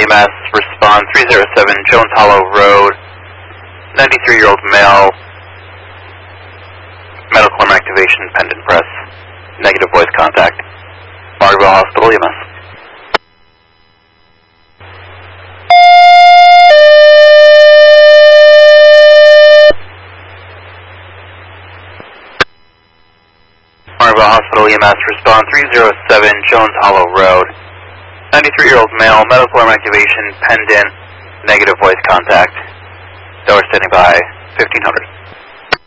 EMS, respond 307 Jones Hollow Road, 93-year-old male, medical arm activation, pendant press, negative voice contact. Margaret Hospital, EMS. Margaret Hospital, EMS, respond 307 Jones Hollow Road, 93-year-old male, medical arm activation, pendant, negative voice contact. Door standing by, 1500.